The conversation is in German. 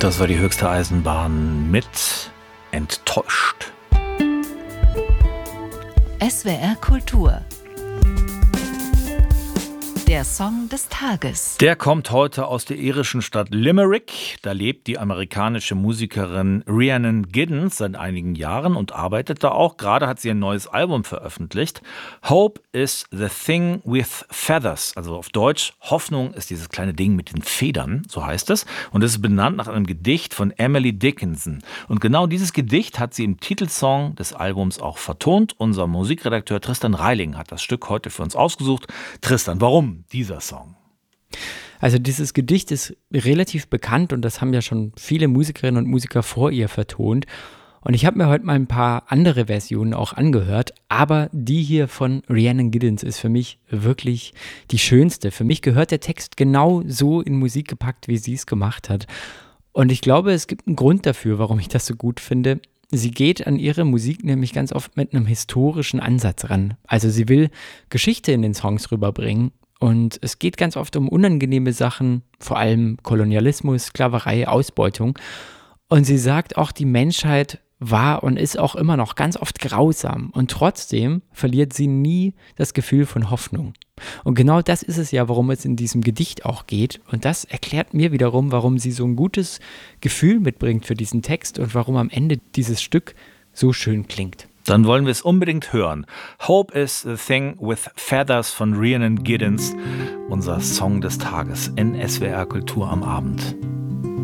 Das war die höchste Eisenbahn mit Enttäuscht. SWR Kultur. Der Song des Tages. Der kommt heute aus der irischen Stadt Limerick. Da lebt die amerikanische Musikerin Rhiannon Giddens seit einigen Jahren und arbeitet da auch. Gerade hat sie ein neues Album veröffentlicht. Hope is the thing with feathers. Also auf Deutsch, Hoffnung ist dieses kleine Ding mit den Federn, so heißt es. Und es ist benannt nach einem Gedicht von Emily Dickinson. Und genau dieses Gedicht hat sie im Titelsong des Albums auch vertont. Unser Musikredakteur Tristan Reiling hat das Stück heute für uns ausgesucht. Tristan, warum dieser Song? Also dieses Gedicht ist relativ bekannt und das haben ja schon viele Musikerinnen und Musiker vor ihr vertont. Und ich habe mir heute mal ein paar andere Versionen auch angehört, aber die hier von Rhiannon Giddens ist für mich wirklich die schönste. Für mich gehört der Text genau so in Musik gepackt, wie sie es gemacht hat. Und ich glaube, es gibt einen Grund dafür, warum ich das so gut finde. Sie geht an ihre Musik nämlich ganz oft mit einem historischen Ansatz ran. Also sie will Geschichte in den Songs rüberbringen. Und es geht ganz oft um unangenehme Sachen, vor allem Kolonialismus, Sklaverei, Ausbeutung. Und sie sagt auch, die Menschheit war und ist auch immer noch ganz oft grausam. Und trotzdem verliert sie nie das Gefühl von Hoffnung. Und genau das ist es ja, worum es in diesem Gedicht auch geht. Und das erklärt mir wiederum, warum sie so ein gutes Gefühl mitbringt für diesen Text und warum am Ende dieses Stück so schön klingt. Dann wollen wir es unbedingt hören. Hope is the thing with feathers von Rhiannon Giddens. Unser Song des Tages in SWR Kultur am Abend.